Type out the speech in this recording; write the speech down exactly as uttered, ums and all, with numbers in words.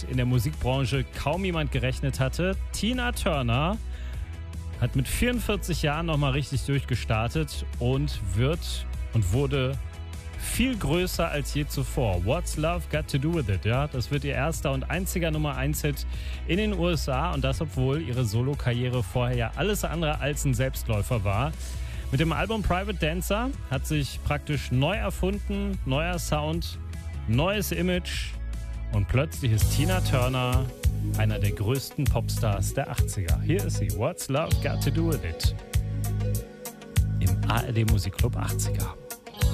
womit in der Musikbranche kaum jemand gerechnet hatte. Tina Turner hat mit vierundvierzig Jahren nochmal richtig durchgestartet und wird und wurde viel größer als je zuvor. What's Love Got to Do With It? Ja, das wird ihr erster und einziger Nummer eins Hit in den U S A und das, obwohl ihre Solokarriere vorher ja alles andere als ein Selbstläufer war. Mit dem Album Private Dancer hat sich praktisch neu erfunden, neuer Sound, neues Image und plötzlich ist Tina Turner einer der größten Popstars der achtziger. Hier ist sie, What's Love Got to Do With It? Im A R D Musikclub achtziger.